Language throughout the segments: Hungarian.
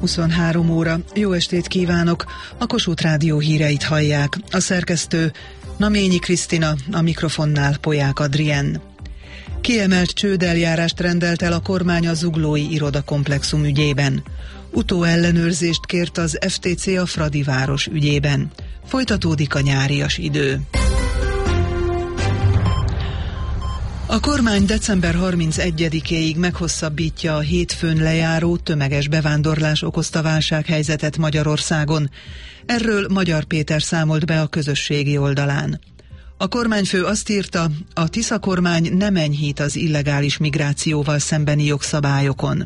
23 óra. Jó estét kívánok! A Kossuth Rádió híreit hallják. A szerkesztő Naményi Krisztina, a mikrofonnál Polyák Adrien. Kiemelt csődeljárást rendelt el a kormány a zuglói irodakomplexum ügyében. Utóellenőrzést kért az FTC a Fradiváros ügyében. Folytatódik a nyárias idő. A kormány december 31-éig meghosszabbítja a hétfőn lejáró tömeges bevándorlás okozta válsághelyzetet Magyarországon. Erről Magyar Péter számolt be a közösségi oldalán. A kormányfő azt írta, a Tisza kormány nem enyhít az illegális migrációval szembeni jogszabályokon.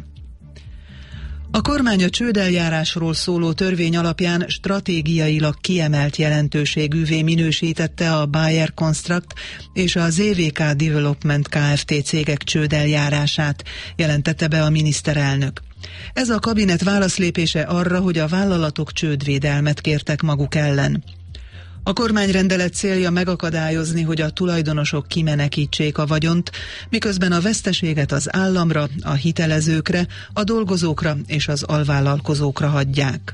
A kormány a csődeljárásról szóló törvény alapján stratégiailag kiemelt jelentőségűvé minősítette a Bayer Construct és a ZVK Development Kft. Cégek csődeljárását, jelentette be a miniszterelnök. Ez a kabinet válaszlépése arra, hogy a vállalatok csődvédelmet kértek maguk ellen. A kormányrendelet célja megakadályozni, hogy a tulajdonosok kimenekítsék a vagyont, miközben a veszteséget az államra, a hitelezőkre, a dolgozókra és az alvállalkozókra hagyják.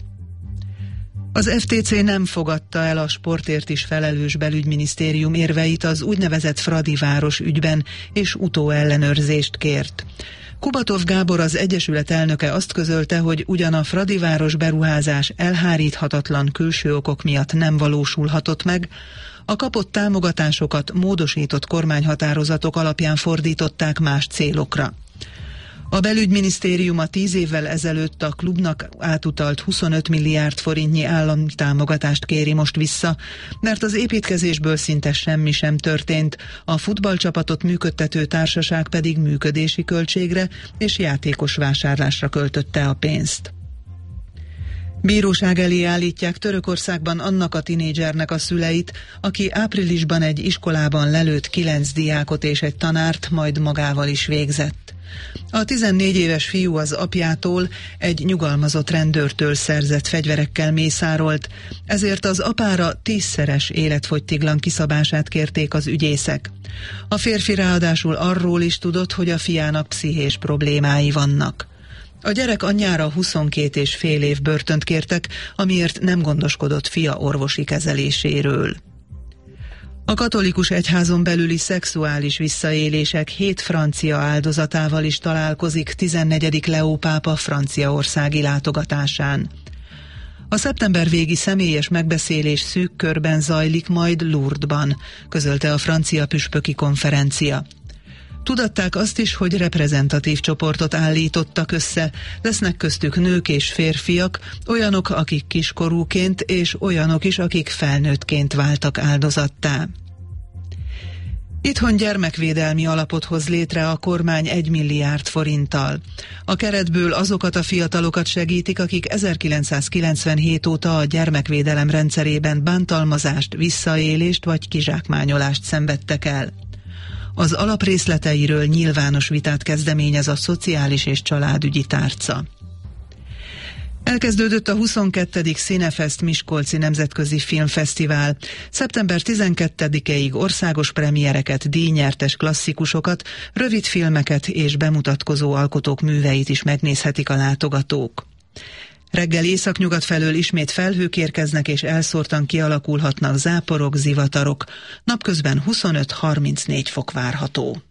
Az FTC nem fogadta el a sportért is felelős belügyminisztérium érveit az úgynevezett Fradiváros ügyben, és utóellenőrzést kért. Kubatov Gábor, az Egyesület elnöke azt közölte, hogy ugyan a Fradiváros beruházás elháríthatatlan külső okok miatt nem valósulhatott meg, a kapott támogatásokat módosított kormányhatározatok alapján fordították más célokra. A belügyminisztérium a 10 évvel ezelőtt a klubnak átutalt 25 milliárd forintnyi állami támogatást kéri most vissza, mert az építkezésből szinte semmi sem történt, a futballcsapatot működtető társaság pedig működési költségre és játékos vásárlásra költötte a pénzt. Bíróság elé állítják Törökországban annak a tinédzsernek a szüleit, aki áprilisban egy iskolában lelőtt 9 diákot és egy tanárt, majd magával is végzett. A 14 éves fiú az apjától, egy nyugalmazott rendőrtől szerzett fegyverekkel mészárolt, ezért az apára 10-szeres életfogytiglan kiszabását kérték az ügyészek. A férfi ráadásul arról is tudott, hogy a fiának pszichés problémái vannak. A gyerek anyjára 22,5 év börtönt kértek, amiért nem gondoskodott fia orvosi kezeléséről. A katolikus egyházon belüli szexuális visszaélések 7 francia áldozatával is találkozik 14. Leó pápa franciaországi látogatásán. A szeptember végi személyes megbeszélés szűk körben zajlik majd Lourdesban, közölte a francia püspöki konferencia. Tudatták azt is, hogy reprezentatív csoportot állítottak össze, lesznek köztük nők és férfiak, olyanok, akik kiskorúként, és olyanok is, akik felnőttként váltak áldozattá. Itthon gyermekvédelmi alapot hoz létre a kormány 1 milliárd forinttal. A keretből azokat a fiatalokat segítik, akik 1997 óta a gyermekvédelem rendszerében bántalmazást, visszaélést vagy kizsákmányolást szenvedtek el. Az alaprészleteiről nyilvános vitát kezdeményez a Szociális és Családügyi Tárca. Elkezdődött a 22. Cinefest Miskolci Nemzetközi Filmfesztivál. Szeptember 12-ig országos premiereket, díjnyertes klasszikusokat, rövidfilmeket és bemutatkozó alkotók műveit is megnézhetik a látogatók. Reggel északnyugat felől ismét felhők érkeznek, és elszórtan kialakulhatnak záporok, zivatarok. Napközben 25-34 fok várható.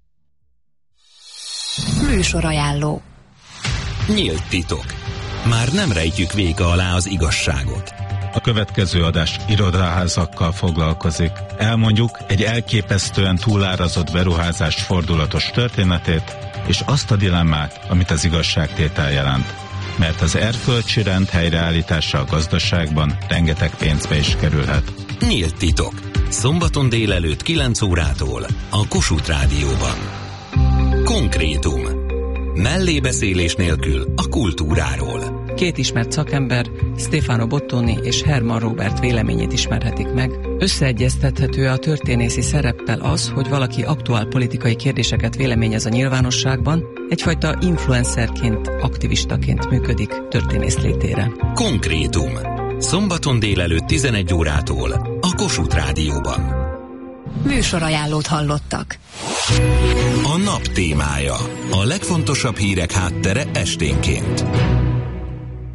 Műsorajánló. Nyílt titok. Már nem rejtjük véka alá az igazságot. A következő adás irodaházakkal foglalkozik. Elmondjuk egy elképesztően túlárazott beruházás fordulatos történetét, és azt a dilemmát, amit az igazságtétel jelent. Mert az erkölcsi rend helyreállítása a gazdaságban rengeteg pénzbe is kerülhet. Nyílt titok. Szombaton délelőtt 9 órától a Kossuth Rádióban. Konkrétum. Mellébeszélés nélkül a kultúráról. Két ismert szakember, Stefano Bottoni és Herman Robert véleményét ismerhetik meg. Összeegyeztethető a történészi szereppel az, hogy valaki aktuál politikai kérdéseket véleményez a nyilvánosságban, egyfajta influencerként, aktivistaként működik történész létére. Konkrétum. Szombaton délelőtt 11 órától a Kossuth Rádióban. Műsorajánlót hallottak. A nap témája. A legfontosabb hírek háttere esténként.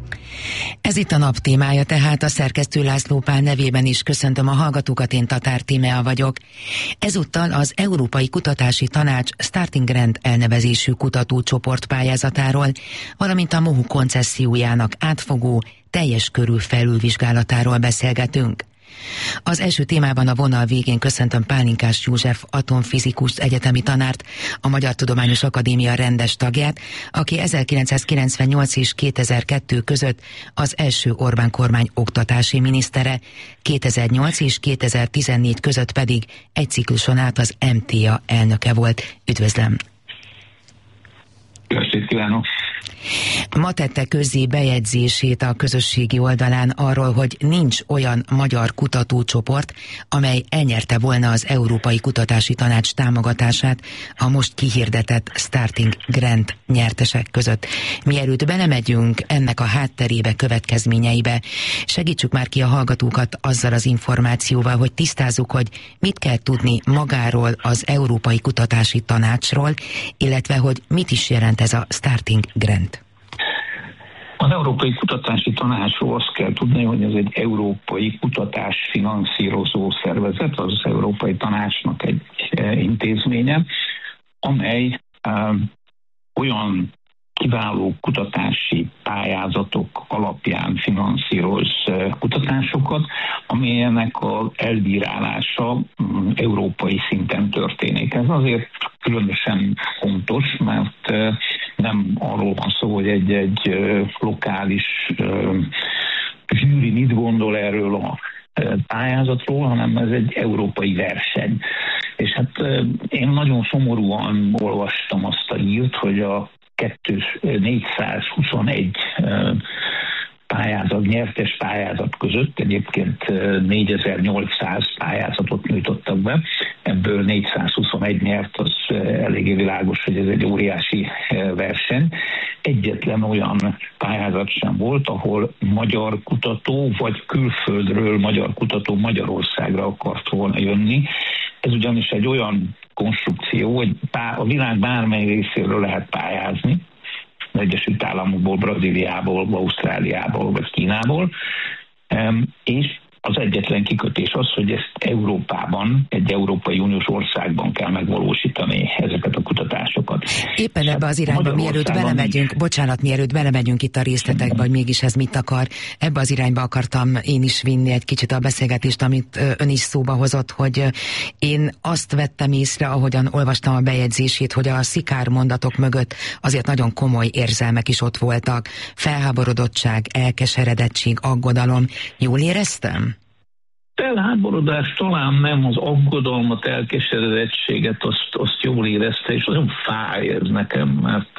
Ez itt a nap témája, tehát a szerkesztő László Pál nevében is köszöntöm a hallgatókat, én Tatár Tímea vagyok. Ezúttal az Európai Kutatási Tanács Starting Grant elnevezésű kutatócsoport pályázatáról, valamint a MOHU koncessziójának átfogó, teljes körű felülvizsgálatáról beszélgetünk. Az első témában a vonal végén köszöntöm Pálinkás József atomfizikus egyetemi tanárt, a Magyar Tudományos Akadémia rendes tagját, aki 1998 és 2002 között az első Orbán kormány oktatási minisztere, 2008 és 2014 között pedig egy cikluson át az MTA elnöke volt. Üdvözlöm! Köszönjük, kívánok! Ma tette közzé bejegyzését a közösségi oldalán arról, hogy nincs olyan magyar kutatócsoport, amely elnyerte volna az Európai Kutatási Tanács támogatását a most kihirdetett Starting Grant nyertesek között. Mielőtt belemegyünk ennek a hátterébe, következményeibe, segítsük már ki a hallgatókat azzal az információval, hogy tisztázzuk, hogy mit kell tudni magáról az Európai Kutatási Tanácsról, illetve hogy mit is jelent ez a Starting Grant. Az Európai Kutatási Tanácsról azt kell tudni, hogy ez egy európai kutatásfinanszírozó szervezet, az Európai Tanácsnak egy intézménye, amely olyan kiváló kutatási pályázatok alapján finanszíroz kutatásokat, amelynek az elbírálása európai szinten történik. Ez azért különösen fontos, mert nem arról van szó, hogy egy lokális zsűri mit gondol erről a pályázatról, hanem ez egy európai verseny. És hát én nagyon szomorúan olvastam azt a hírt, hogy a 421 pályázat, nyertes pályázat között egyébként 4800 pályázatot nyújtottak be, ebből 421 nyert, az eléggé világos, hogy ez egy óriási verseny. Egyetlen olyan pályázat sem volt, ahol magyar kutató, vagy külföldről magyar kutató Magyarországra akart volna jönni. Ez ugyanis egy olyan konstrukció, hogy a világ bármely részéről lehet pályázni, az Egyesült Államokból, Brazíliából, Ausztráliából vagy Kínából, és az egyetlen kikötés az, hogy ezt Európában, egy Európai Uniós országban kell megvalósítani ezeket a kutatásokat. Éppen ebbe az irányba, mielőtt belemegyünk itt a részletekbe, hogy mégis ez mit akar, ebbe az irányba akartam én is vinni egy kicsit a beszélgetést, amit ön is szóba hozott, hogy én azt vettem észre, ahogyan olvastam a bejegyzését, hogy a szikár mondatok mögött azért nagyon komoly érzelmek is ott voltak. Felháborodottság, elkeseredettség, aggodalom. Jól éreztem? Felháborodás talán nem, az aggodalmat, elkeseredettséget, azt jól érezte, és nagyon fáj ez nekem, mert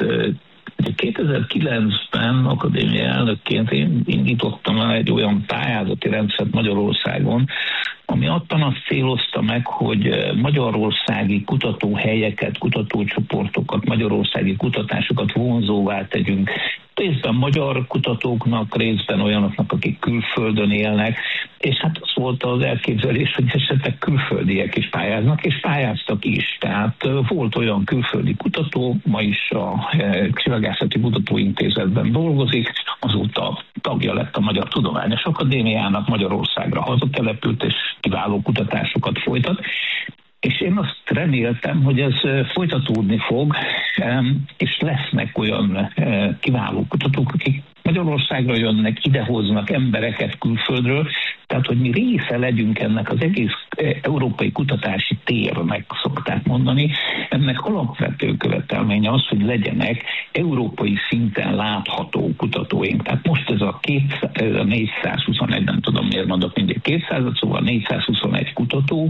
2009-ben akadémia elnökként én indítottam el egy olyan pályázati rendszert Magyarországon, ami abban azt célozta meg, hogy magyarországi kutatóhelyeket, kutatócsoportokat, magyarországi kutatásokat vonzóvá tegyünk. Részben magyar kutatóknak, részben olyanoknak, akik külföldön élnek, és hát az volt az elképzelés, hogy esetleg külföldiek is pályáznak, és pályáztak is. Tehát volt olyan külföldi kutató, ma is a Csillagászati Kutatóintézetben dolgozik, azóta tagja lett a Magyar Tudományos Akadémiának, Magyarországra hazatelepült, és kiváló kutatásokat folytat. És én azt reméltem, hogy ez folytatódni fog, és lesznek olyan kiváló kutatók, akik Magyarországra jönnek, idehoznak embereket külföldről, tehát hogy mi része legyünk ennek az egész európai kutatási térnek, szokták mondani. Ennek alapvető követelménye az, hogy legyenek európai szinten látható kutatóink. Tehát most ez a 421, nem tudom miért mondok mindig 200-at, szóval 421 kutató,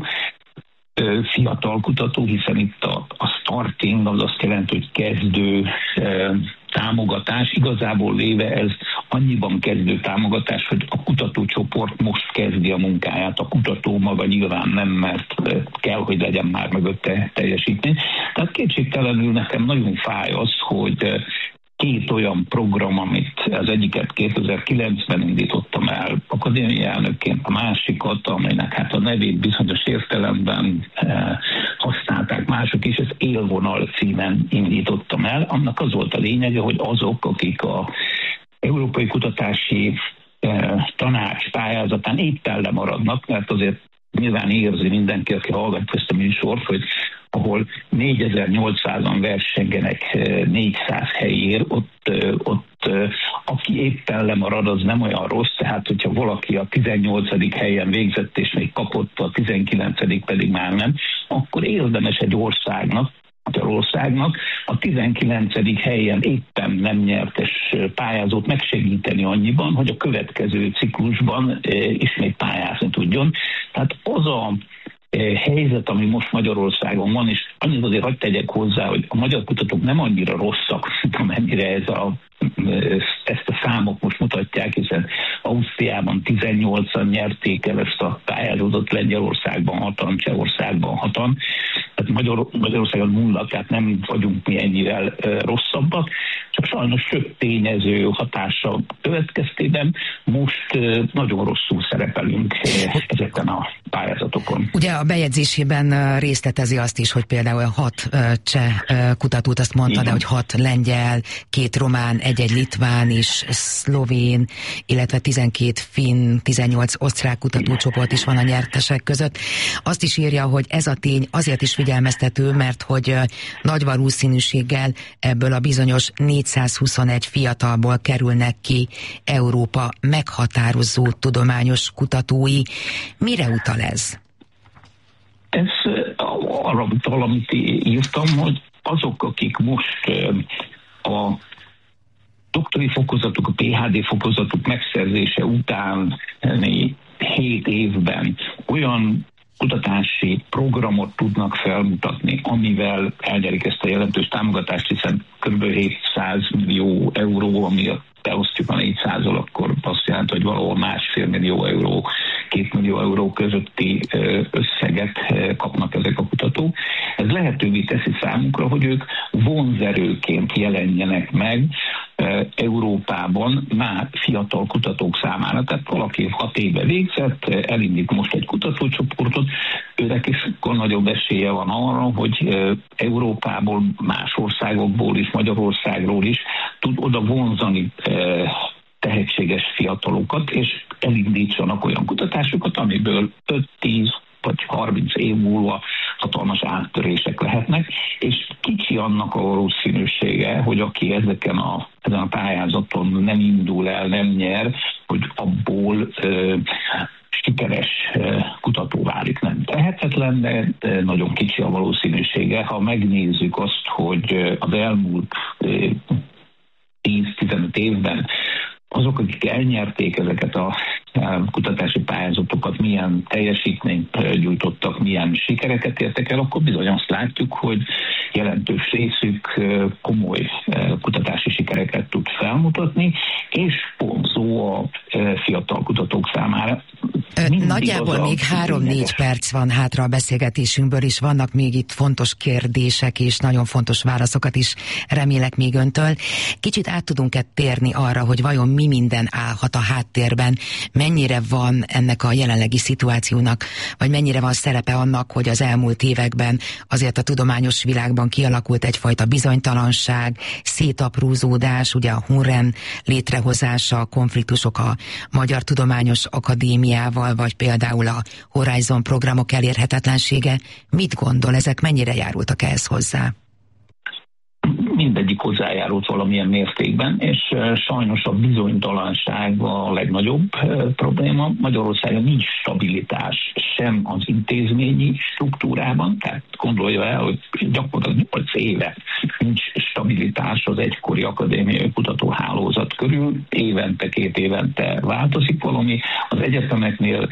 fiatal kutató, hiszen itt a starting az azt jelenti, hogy kezdő támogatás. Igazából véve ez annyiban kezdő támogatás, hogy a kutatócsoport most kezdi a munkáját. A kutató maga nyilván nem, mert kell, hogy legyen már mögötte teljesítmény. Tehát kétségtelenül nekem nagyon fáj az, hogy két olyan program, amit az egyiket 2009-ben indítottam el akadémiai elnökként, a másikat, amelynek hát a nevét bizonyos értelemben használták mások is, ez Élvonal címen indítottam el. Annak az volt a lényege, hogy azok, akik a európai kutatási tanács pályázatán éppen lemaradnak, mert azért nyilván érzi mindenki, aki hallgatja ezt a műsort, hogy ahol 4800-an versengenek 400 helyért, ott aki éppen lemarad, az nem olyan rossz, tehát hogyha valaki a 18. helyen végzett, és még kapott, a 19. pedig már nem, akkor érdemes egy országnak, Magyarországnak a 19. helyen éppen nem nyertes pályázót megsegíteni annyiban, hogy a következő ciklusban ismét pályázni tudjon. Tehát az a helyzet, ami most Magyarországon van, és annyit azért hadd tegyek hozzá, hogy a magyar kutatók nem annyira rosszak, amennyire ezt a számok most mutatják, hiszen Ausztriában 18-an nyerték el ezt a pályázatot, Lengyelországban 6-an, Csehországban 6-an, tehát Magyarországon 0, tehát nem vagyunk mi ennyire rosszabbak, csak sajnos sok tényező hatása következtében most nagyon rosszul szerepelünk ezeken a pályázatokon. Ugye a bejegyzésében részletezi azt is, hogy például 6 cseh kutatót, azt mondta, de hogy 6 lengyel, 2 román, 1 litván is, szlovén, illetve 12 finn, 18 osztrák kutatócsoport is van a nyertesek között. Azt is írja, hogy ez a tény azért is figyelmeztető, mert hogy nagy valószínűséggel ebből a bizonyos 421 fiatalból kerülnek ki Európa meghatározó tudományos kutatói. Mire utal ez? Ez arra utal, amit írtam, hogy azok, akik most a doktori fokozatuk, a PhD fokozatuk megszerzése után 7 évben olyan kutatási programot tudnak felmutatni, amivel elnyerik ezt a jelentős támogatást, hiszen kb. 700 millió euró, ami beosztjuk a 400-al, akkor azt jelenti, hogy valahol 1,5 millió euró, 2 millió euró közötti összeget kapnak ezek a kutatók. Ez lehetővé teszi számukra, hogy ők vonzerőként jelenjenek meg Európában már fiatal kutatók számára. Tehát valaki 6 éve végzett, elindít most egy kutatócsoportot, őnek is sokkal nagyobb esélye van arra, hogy Európából, más országokból is, Magyarországról is tud oda vonzani tehetséges fiatalokat, és elindítsanak olyan kutatásokat, amiből 5-10 vagy 30 év múlva hatalmas áttörések lehetnek, és kicsi annak a valószínűsége, hogy aki ezen a pályázaton nem indul el, nem nyer, hogy abból sikeres kutató válik. Nem tehetetlen, de nagyon kicsi a valószínűsége. Ha megnézzük azt, hogy az elmúlt 10-15 évben azok, akik elnyerték ezeket a kutatási pályázatokat, milyen teljesítményt gyújtottak, milyen sikereket értek el, akkor bizony azt látjuk, hogy jelentős részük komoly kutatási sikereket tud felmutatni, és vonzó a fiatal kutatók számára. Nagyjából még 3-4 perc van hátra a beszélgetésünkből, és vannak még itt fontos kérdések, és nagyon fontos válaszokat is remélek még öntől. Kicsit át tudunk-e térni arra, hogy vajon mi minden állhat a háttérben, mennyire van ennek a jelenlegi szituációnak, vagy mennyire van szerepe annak, hogy az elmúlt években azért a tudományos világban kialakult egyfajta bizonytalanság, szétaprózódás, ugye a Hunren létrehozása, a konfliktusok a Magyar Tudományos Akadémiával, vagy például a Horizon programok elérhetetlensége. Mit gondol, ezek mennyire járultak ehhez hozzá? Mindegyik hozzájárult valamilyen mértékben, és sajnos a bizonytalanság a legnagyobb probléma. Magyarországon nincs stabilitás sem az intézményi struktúrában, tehát gondolja el, hogy gyakorlatilag 8 éve nincs stabilitás az egykori akadémiai kutatóhálózat körül, évente, 2 évente változik valami. Az egyetemeknél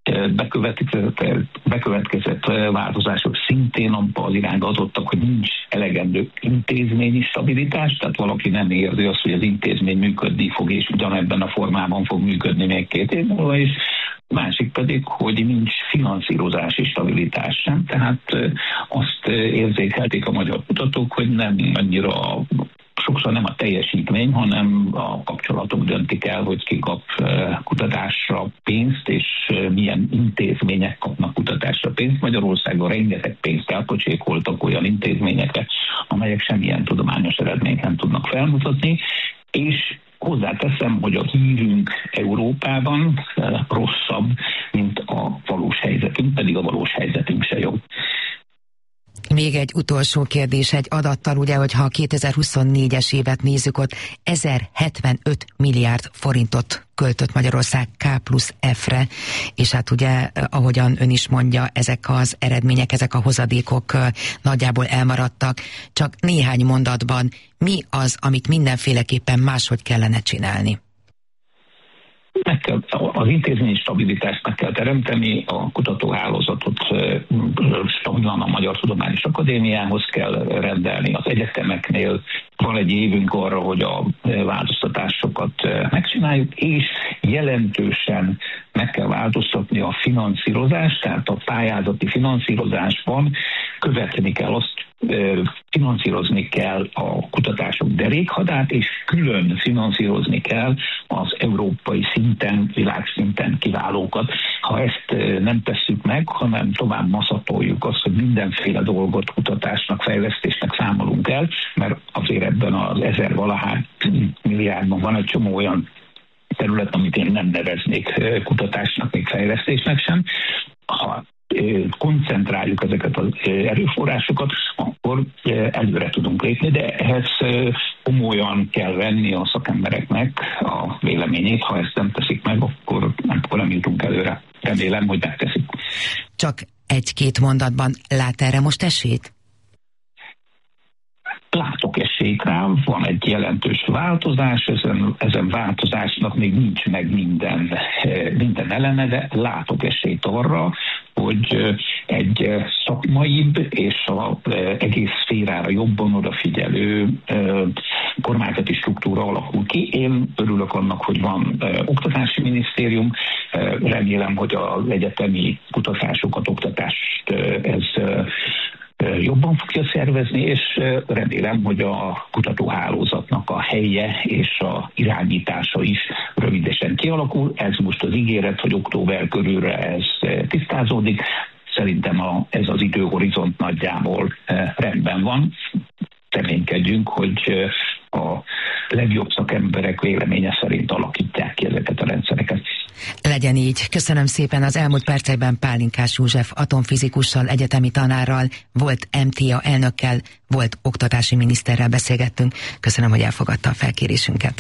bekövetkezett változások szintén abban az irányba adottak, hogy nincs elegendő intézményi stabilitás, tehát valaki nem érzi azt, hogy az intézmény működni fog, és ugyanebben a formában fog működni még 2 év múlva is. Másik pedig, hogy nincs finanszírozási stabilitás sem, tehát azt érzékelték a magyar kutatók, hogy nem annyira sokszor nem a teljesítmény, hanem a kapcsolatok döntik el, hogy ki kap kutatásra pénzt, és milyen intézmények kapnak kutatásra pénzt. Magyarországon rengeteg pénzt elpocsékoltak olyan intézményekre, amelyek semmilyen tudományos eredményt nem tudnak felmutatni, és hozzáteszem, hogy a hírünk Európában rosszabb, mint a valós helyzetünk, pedig a valós helyzetünk se jó. Még egy utolsó kérdés, egy adattal, ugye, hogyha a 2024-es évet nézzük, ott 1075 milliárd forintot költött Magyarország K+F-re, és hát ugye, ahogyan ön is mondja, ezek az eredmények, ezek a hozadékok nagyjából elmaradtak. Csak néhány mondatban, mi az, amit mindenféleképpen máshogy kellene csinálni? Az intézményi stabilitást meg kell teremteni, a kutatóhálózatot stabilan a Magyar Tudományos Akadémiához kell rendelni, az egyetemeknél van egy évünk arra, hogy a változtatásokat megcsináljuk, és jelentősen meg kell változtatni a finanszírozást, tehát a pályázati finanszírozásban követni kell azt, finanszírozni kell a kutatások derékhadát, és külön finanszírozni kell az európai szinten, világszinten kiválókat. Ha ezt nem tesszük meg, hanem tovább maszatoljuk azt, hogy mindenféle dolgot kutatásnak, fejlesztésnek számolunk el, mert azért ebben az 1000-valahány milliárdban van egy csomó olyan terület, amit én nem neveznék kutatásnak, még fejlesztésnek sem. Ha koncentráljuk ezeket az erőforrásokat, akkor előre tudunk lépni, de ehhez komolyan kell venni a szakembereknek a véleményét. Ha ezt nem teszik meg, akkor nem jutunk előre. Remélem, hogy megteszik. Csak egy-két mondatban lát erre most esélyt? Látok esélyt rá, van egy jelentős változás, ezen változásnak még nincs meg minden eleme, de látok esélyt arra, hogy egy szakmaibb és az egész szférára jobban odafigyelő kormányzati struktúra alakul ki. Én örülök annak, hogy van oktatási minisztérium, remélem, hogy az egyetemi kutatásokat, oktatást ez jobban fogja szervezni, és remélem, hogy a kutatóhálózatnak a helye és a irányítása is rövidesen kialakul. Ez most az ígéret, hogy október körülre ez tisztázódik. Szerintem ez az időhorizont nagyjából rendben van. Reménykedjünk, hogy a legjobb szakemberek véleménye szerint alakítják ki ezeket a rendszereket. Legyen így. Köszönöm szépen. Az elmúlt percekben Pálinkás József atomfizikussal, egyetemi tanárral, volt MTA elnökkel, volt oktatási miniszterrel beszélgettünk. Köszönöm, hogy elfogadta a felkérésünket.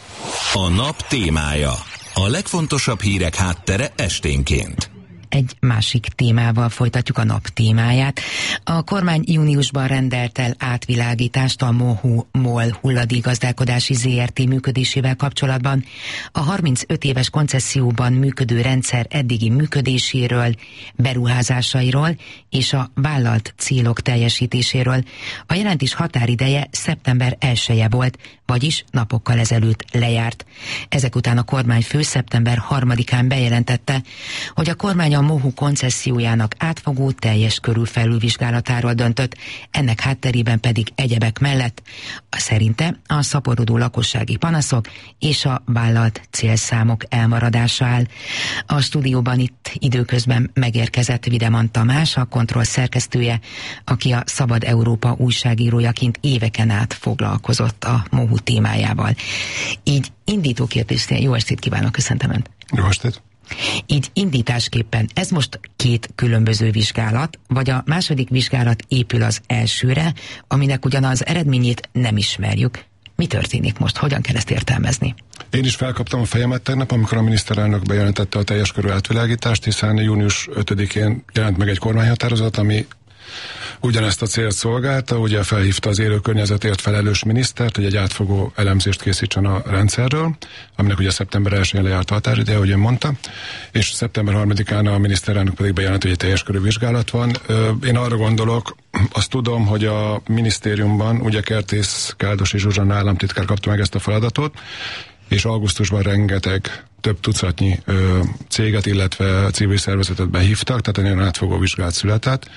A nap témája. A legfontosabb hírek háttere esténként. Egy másik témával folytatjuk a nap témáját. A kormány júniusban rendelt el átvilágítást a MOL hulladékgazdálkodási ZRT működésével kapcsolatban. A 35 éves koncesszióban működő rendszer eddigi működéséről, beruházásairól és a vállalt célok teljesítéséről. A jelentés határideje szeptember 1-je volt, vagyis napokkal ezelőtt lejárt. Ezek után a kormányfő szeptember 3-án bejelentette, hogy a kormány a MOHU koncessziójának átfogó teljes körű felülvizsgálatáról döntött, ennek hátterében pedig egyebek mellett szerinte a szaporodó lakossági panaszok és a vállalt célszámok elmaradása áll. A stúdióban itt időközben megérkezett Videman Tamás, a Kontroll szerkesztője, aki a Szabad Európa újságírójaként éveken át foglalkozott a MOHU témájával. Így indító kérdésnél jó estét kívánok, köszöntöm Önt. Jó estét. Így indításképpen ez most két különböző vizsgálat, vagy a második vizsgálat épül az elsőre, aminek ugyan az eredményét nem ismerjük. Mi történik most? Hogyan kell ezt értelmezni? Én is felkaptam a fejemet tegnap, amikor a miniszterelnök bejelentette a teljes körű átvilágítást, hiszen június 5-én jelent meg egy kormányhatározat, ami ugyanezt a célt szolgálta, ugye felhívta az élő környezetért felelős minisztert, hogy egy átfogó elemzést készítsen a rendszerről, aminek ugye szeptember 1-én lejárt a határideje, ahogy ön mondta, és szeptember 3-án a miniszterelnök pedig bejelent, hogy egy teljes körű vizsgálat van. Én arra gondolok, azt tudom, hogy a minisztériumban ugye Kertész Káldosi Zsuzsanna államtitkár kapta meg ezt a feladatot, és augusztusban rengeteg, több tucatnyi céget, illetve civil szervezetet behívtak, tehát egy olyan átfogó vizsgálat született.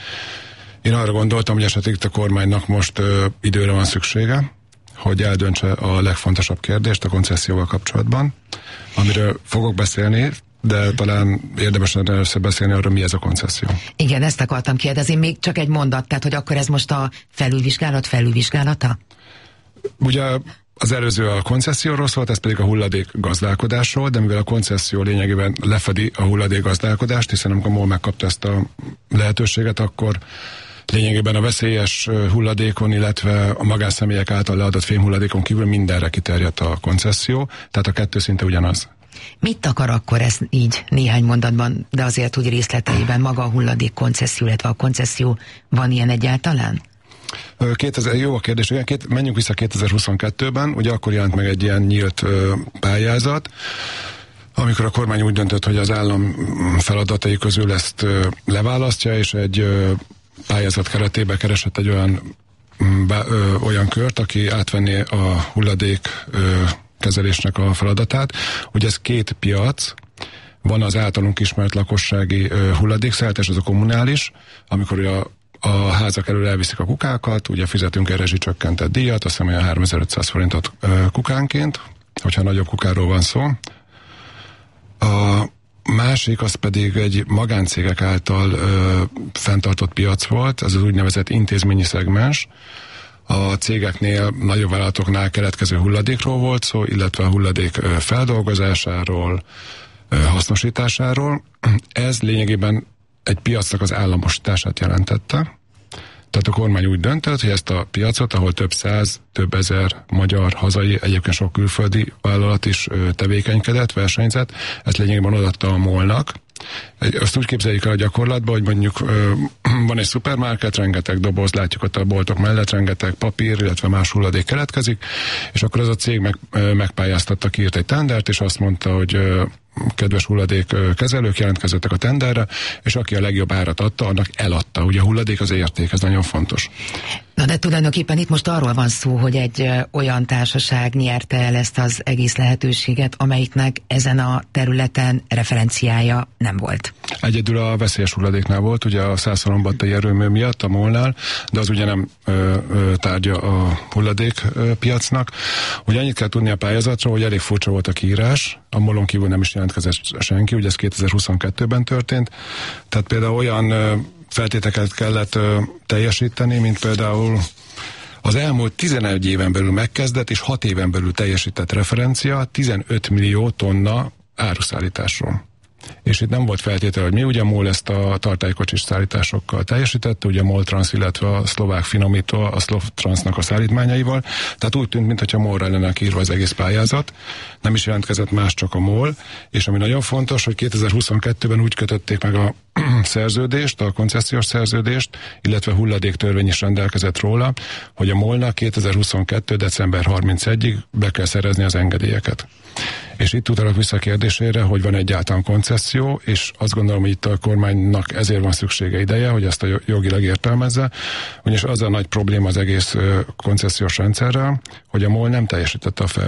Én arra gondoltam, hogy esetleg itt a kormánynak most időre van szüksége, hogy eldöntse a legfontosabb kérdést a koncesszióval kapcsolatban, amiről fogok beszélni, de talán érdemes lenne először beszélni arról, mi ez a koncesszió. Igen, ezt akartam kérdezni, még csak egy mondat, tehát hogy akkor ez most a felülvizsgálata? Ugye Az előző a koncesszióról szólt, ez pedig a hulladék gazdálkodásról, de mivel a koncesszió lényegében lefedi a hulladék gazdálkodást, hiszen amikor MOL megkapta ezt a lehetőséget, akkor lényegében a veszélyes hulladékon, illetve a magánszemélyek által leadott fémhulladékon kívül mindenre kiterjedt a koncesszió, tehát a kettő szinte ugyanaz. Mit akar akkor ez így néhány mondatban, de azért úgy részleteiben maga a hulladék koncesszió, illetve a koncesszió, van ilyen egyáltalán? Jó a kérdés, menjünk vissza 2022-ben, ugye akkor jelent meg egy ilyen nyílt pályázat, amikor a kormány úgy döntött, hogy az állam feladatai közül ezt leválasztja, és egy pályázat keretében keresett egy olyan kört, aki átvenné a hulladék kezelésnek a feladatát. Ugye ez két piac, van az általunk ismert lakossági hulladékszállítás, az a kommunális, amikor a házak elől elviszik a kukákat, ugye fizetünk egy rezsicsökkentett díjat, azt hiszem olyan 3500 forintot kukánként, hogyha nagyobb kukáról van szó. A másik az pedig egy magáncégek által fenntartott piac volt, ez az úgynevezett intézményi szegmens. A cégeknél, nagyobb vállalatoknál keletkező hulladékról volt szó, illetve a hulladék feldolgozásáról, hasznosításáról. Ez lényegében egy piacnak az államosítását jelentette. Tehát a kormány úgy döntött, hogy ezt a piacot, ahol több száz, több ezer magyar, hazai, egyébként sok külföldi vállalat is tevékenykedett, versenyzett, ezt lényegében odaadta a MOL-nak. Azt úgy képzeljük el a gyakorlatban, hogy mondjuk van egy szupermarket, rengeteg doboz, látjuk ott a boltok mellett, rengeteg papír, illetve más hulladék keletkezik, és akkor az a cég megpályáztatta, kiírt egy tendert, és azt mondta, hogy kedves hulladékkezelők, jelentkezzettek a tenderre, és aki a legjobb árat adta, annak eladta. Ugye a hulladék az érték, ez nagyon fontos. Na de tulajdonképpen itt most arról van szó, hogy egy olyan társaság nyerte el ezt az egész lehetőséget, amelyiknek ezen a területen referenciája nem volt. Egyedül a veszélyes hulladéknál volt, ugye a Szászhalombattai erőmű miatt, a MOL-nál, de az ugye nem tárgya a hulladékpiacnak. Ugye annyit kell tudni a pályázatról, hogy elég furcsa volt a kiírás, a MOL-on kívül nem is jelentkezett senki, ugye ez 2022-ben történt, tehát például olyan feltételeket kellett teljesíteni, mint például az elmúlt 11 éven belül megkezdett és 6 éven belül teljesített referencia 15 millió tonna áruszállításról. És itt nem volt feltétel, hogy mi, ugye a MOL ezt a tartálykocsis szállításokkal teljesítette, ugye a MOL Trans, illetve a szlovák finomító, a Slovtransnak a szállítmányaival, tehát úgy tűnt, mintha MOL-ra lenne írva az egész pályázat, nem is jelentkezett más, csak a MOL, és ami nagyon fontos, hogy 2022-ben úgy kötötték meg a szerződést, a koncesziós szerződést, illetve hulladéktörvény is rendelkezett róla, hogy a MOL-nak 2022. december 31-ig be kell szerezni az engedélyeket. És itt utalok vissza a kérdésére, hogy van egyáltalán koncesszió, és azt gondolom, hogy itt a kormánynak ezért van szüksége ideje, hogy ezt a jogilag értelmezze, ugyanis az a nagy probléma az egész koncesziós rendszerrel, hogy a MOL nem teljesítette a